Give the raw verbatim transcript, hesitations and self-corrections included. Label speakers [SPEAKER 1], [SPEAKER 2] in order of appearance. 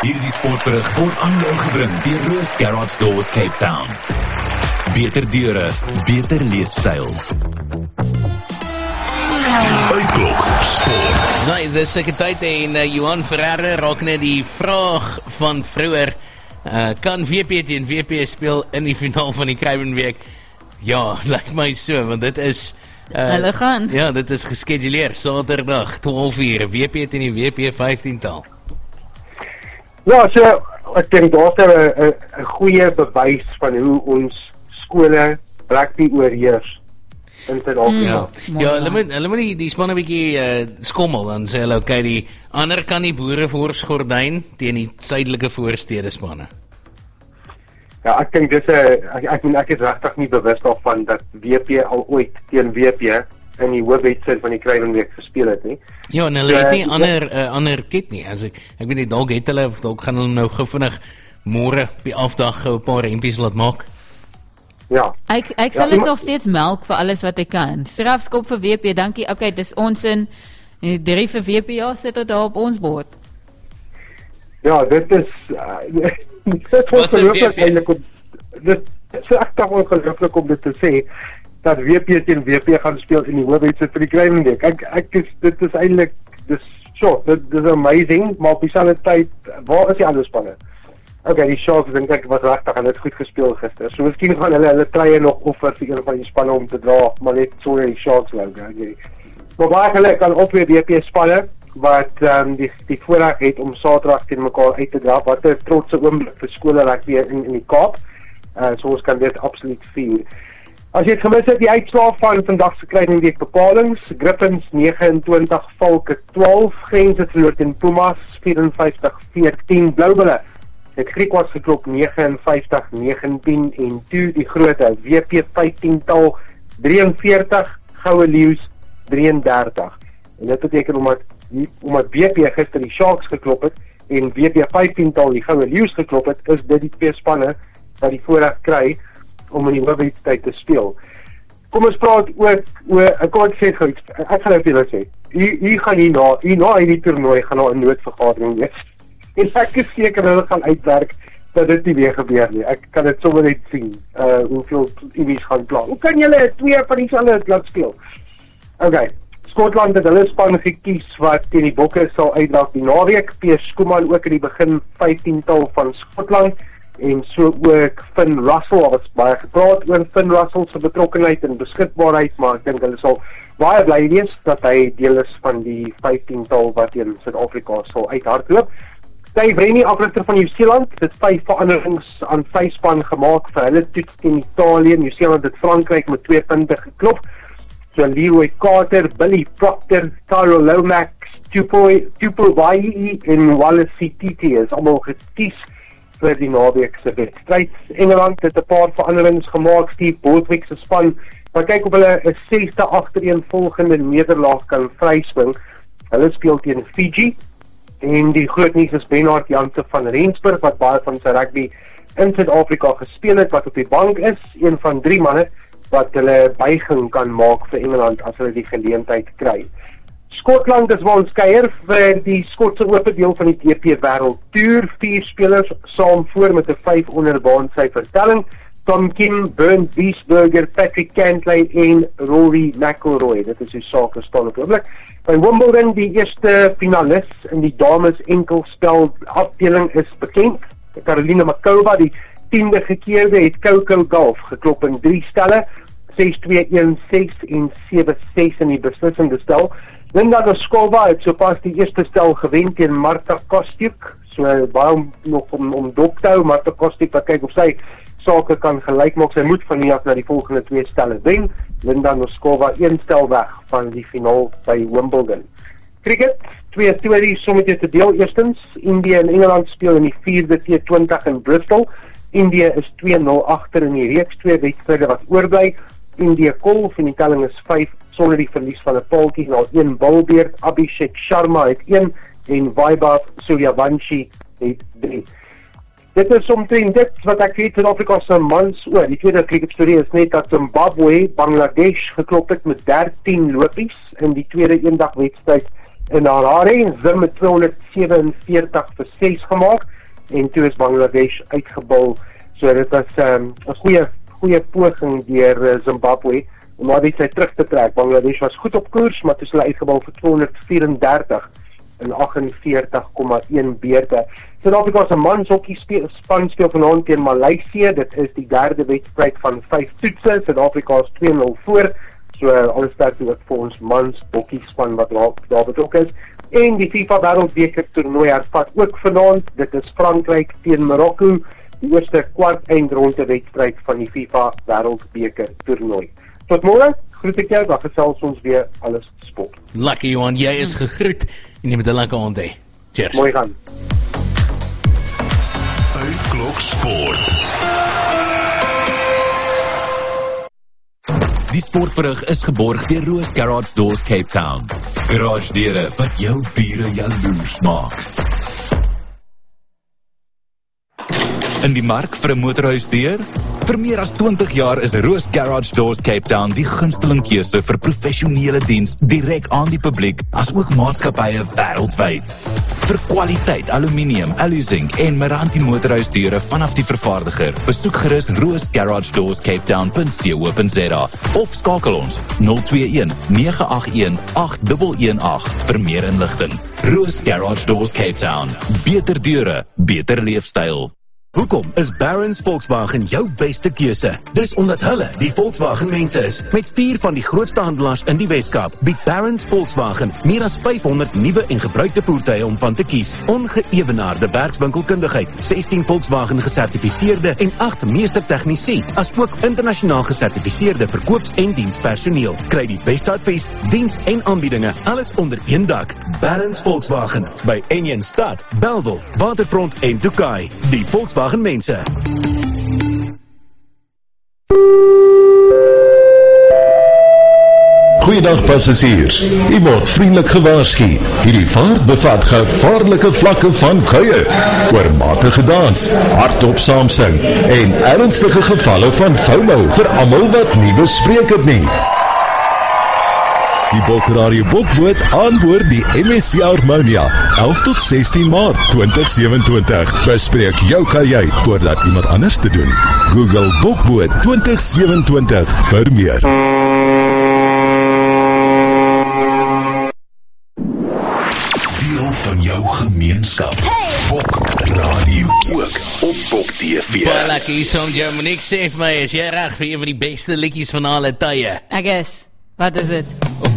[SPEAKER 1] Hierdie sportberig word aan jou gebring deur Roos Garage Doors Cape Town. Beter deure, beter leefstyl. Uitklok Sport.
[SPEAKER 2] Sy, dis seker tyd en uh, Johan Ferreira raak net die vraag van vroeër. Uh, kan V P teen V P speel in die finaal van die Kruiwenweek? Ja, lyk my so, want dit is uh,
[SPEAKER 3] Hulle gaan.
[SPEAKER 2] Ja, dit is geskeduleer Saterdag twaalf uur, V P teen die V P vyftien tal.
[SPEAKER 4] Ja, so ek dink daar's 'n 'n goeie bewys van hoe ons skole rugby oorheers in Suid-Afrika.
[SPEAKER 2] Mm, ja, hulle moet hulle moet die, die spanne bietjie uh, skommel, dan sê hulle okay, die ander kan die boere voorskordyn teen die suidelike voorstede spanne.
[SPEAKER 4] Ja, ek dink dis 'n ek ek, ek is regtig nie bewus daarvan dat V P al ooit teen V P in die hoofwedstryd van die Kruiwenweek gespeel het nie.
[SPEAKER 2] Ja, en hulle het nie ander uh, ander kit nie. As ek ek weet nie, dalk het hulle of dalk gaan hulle nou gou vinnig môre op die afdag gou 'n paar rempies laat maak.
[SPEAKER 4] Ja.
[SPEAKER 3] Ek ek sal dit ja, nog steeds melk vir alles wat ek kan. Strafskop vir V P, dankie. Okay, dis ons in drie vir V P, ja, sit dit daar op ons bord.
[SPEAKER 4] Ja, dit is uh, dit is ongelooflik eintlik om dit is regtig ongelooflik om dit te sê dat V P teen V P gaan speel in die hoofwedstryd vir die Kruiwenweek. Ek ek is dit is eintlik dis so, dit is amazing, maar op dieselfde tyd, waar is die ander spanne? Okay, die Sharks dink ek was regtig, hulle het goed gespeel gister. So miskien gaan hulle hulle trye nog offer vir een van die spanne om te dra, maar net so die Sharks wou, okay. Maar baie geluk aan op weer V P spanne wat um, die die voorreg het om Saterdag teen mekaar uit te dra. Wat 'n trotse oomblik vir skole rugby in in die Kaap. Uh, so ons kan dit absoluut vier. As jy het gemis het die uitslae van vandag se Kruiwenweek bepalings, Griffins nege en twintig, Valke twaalf, Grense verloor teen Pumas vyf en vyftig veertien, Bloubulle het Griekwas geklop nege en vyftig negentien en toe die groote V P vyftien tal drie en veertig, Goue Leeu's drie en dertig. En dit beteken omdat omdat V P gister die Sharks geklop het en V P vyftien tal die Goue Leeu's geklop het, is dit die twee spanne wat die voorreg kry om in die hoofwedstryd te speel. Kom ons praat ook oor, kom ek sê gou, ek gaan nou vir julle sê, hier gaan hier na, hier na hierdie toernooi gaan nou 'n noodvergadering wees. En ek is seker hulle gaan uitwerk dat dit nie weer gebeur nie. Ek kan dit sommer net sien, uh, hoeveel iwies gaan plan. Hoe kan julle twee van dieselfde laat speel? Okay, Skotland het hulle span gekies wat teen die Bokke sal uitdrag die naweek. Piers Schoeman ook in die begin vyftien tal van Skotland. En so ook Finn Russell, al was baie gepraat oor Finn Russell se betrokkenheid en beskikbaarheid, maar ek dink hulle sal baie bly wees dat hy deel is van die vyftien tal wat teen Suid-Afrika sal uithardloop. Dave Rennie, afrigter van Nieu-Seeland, het vyf veranderings aan sy span gemaak vir hulle toets teen Italië. Nieu-Seeland het Frankryk met twee punte geklop. So Leroy Carter, Billy Proctor, Tyrell Lomax, Tupou en Wallace Sititi is almal gekies vir die naweek se wedstryd. Engeland het 'n paar veranderings gemaak. Steve Borthwick se span, maar kyk of hulle 'n sesde agtereenvolgende nederlaag kan vryswing. Hulle speel teen Fiji en die groot nuus is Bernard Jansen van Rensburg wat baie van sy rugby in Suid-Afrika gespeel het, wat op die bank is, een van drie manne wat hulle buiging kan maak vir Engeland as hulle die geleentheid kry. Skotland is waar ons kuier vir die Skotse ope deel van die D P Wêreld Tour. Vier spelers saam voor met 'n vyf onder baan syfer telling. Tom Kim, Bernd Wiesberger, Patrick Cantley en Rory McIlroy. Dit is hoe sake staan op die oomblik. By Wimbledon, die eerste finalis in die dames enkelspel afdeling is bekend. Karolina Makova, die tiende gekeerde, het Coco Gauff geklop in drie stelle, ses twee een ses en sewe ses in die beslissende stel. Linda Noskova het sopas die eerste stel gewen teen Marta Kostyuk, so baie nog om, om dop te hou. Marta Kostyuk wat kyk of sy sake kan gelyk maak, sy moet van hier af na die volgende twee stelle wen. Linda Noskova een stel weg van die finaal by Wimbledon. Cricket, twee stories sommetjie te deel. Eerstens, India en Engeland speel in die vierde T twintig in Bristol. India is twee nul agter in die reeks, twee wedstryde wat oorbly. India kolf en die telling is vyf sonder die verlies van 'n paaltjie na een balbeurt. Abhishek Sharma het een en Vaibhav Suryavanshi het drie. Dit is omtrent dit wat ek weet in Afrika se mans oor. Die tweede cricket storie is net dat Zimbabwe Bangladesh geklop het met dertien lopies in die tweede eendagwedstryd in Harare. Zim het tweehonderd sewenveertig vir ses gemaak. en toe is Bangladesh uitgebul. So dit was um, 'n goeie goeie poging deur uh, Zimbabwe om maar dit sy terug te trek. Bangladesh was goed op koers, maar toe is hulle uitgebal vir tweehonderd vierendertig in agt en veertig komma een beurte. Suid-Afrika se mans hokkie speel, span speel vanaand teen Maleisië. Dit is die derde wedstryd van vyf toetse. Suid-Afrika is twee nul voor. So alles sterkte ook vir ons mans hokkie span wat daar, daar betrokke is. En die FIFA Wêreldbeker toernooi hervat ook vanaand. Dit is Frankryk teen Marokko, die eerste kwart eindronde wedstryd van die FIFA Wêreldbeker toernooi. Tot môre, groet ek jou, dan gesels ons weer alles sport.
[SPEAKER 2] Lekker Johan, jy is gegroet en jy moet 'n lekker aand hê. Cheers.
[SPEAKER 4] Mooi gaan.
[SPEAKER 1] Uitklok Sport. Die sportberig is geborg deur Roos Garage Doors Cape Town. Garage deure wat jou bure jaloers maak. In die mark vir 'n motorhuisdeur? Vir meer as twintig jaar is Roos Garage Doors Cape Town die gunsteling keuse vir professionele diens direk aan die publiek, as ook maatskappye wêreldwyd. Vir kwaliteit aluminium, alu-zinc en Meranti motorhuisdeure vanaf die vervaardiger, besoek gerus roos garage doors cape town punt co punt za of skakel ons nul twee een nege agt een agt een een agt vir meer inligting. Roos Garage Doors Cape Town. Beter deure, beter leefstyl.
[SPEAKER 5] Hoekom is Barron's Volkswagen jou beste keuse? Dis omdat hulle die Volkswagen mense is. Met vier van die grootste handelaars in die Weskaap bied Barron's Volkswagen meer as vyfhonderd nuwe en gebruikte voertuie om van te kies. Ongeëwenaarde werkswinkelkundigheid, sestien Volkswagen gesertifiseerde en agt meestertegnisie, as ook internasionaal gesertifiseerde verkoops- en dienspersoneel. Kry die beste advies, diens en aanbiedinge, alles onder een dak. Barron's Volkswagen by Enjen Stad, Bellville, Waterfront en Tokai. Die Volkswagen mense.
[SPEAKER 6] Goeiedag passasiers, u word vriendelik gewaarsku. Hierdie vaart bevat gevaarlike vlakke van kuier, oormatige dans, hardop saamsing en ernstige gevalle van FOMO vir almal wat nie bespreek het nie. Die Bokhararie Bokboot aanboord die M S C Harmonia, elf tot sestien Maart twintig sewenentwintig. Bespreek jou kajuit voordat iemand anders te doen. Google Bokboot twintig sewenentwintig vir meer.
[SPEAKER 1] Deel van jou gemeenskap. Bok Radio ook op Bok T V.
[SPEAKER 2] Baie lekker hier som jou Monique sê vir my, is jy reg vir een van die beste liedjies van alle tye?
[SPEAKER 3] Ek is. Wat is dit?